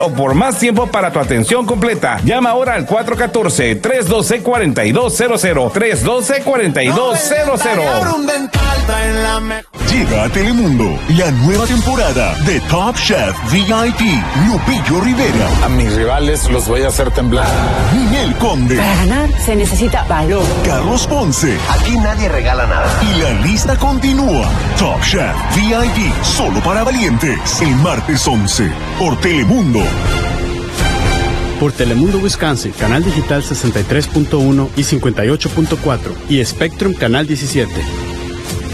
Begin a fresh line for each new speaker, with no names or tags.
o por más tiempo para tu atención completa. Llama ahora al 414-312-4200. 312-4200.
Llega a Telemundo la nueva temporada de Top Chef VIP. Lupillo Rivera.
A mis rivales los voy a hacer temblar.
Ninel Conde.
Para ganar se necesita valor.
Carlos Ponce.
Aquí nadie regala nada.
Y la lista continúa. Top Chef VIP, solo para valientes. El martes 11 por Telemundo.
Por Telemundo Wisconsin, canal digital 63.1 y 58.4 y Spectrum canal 17.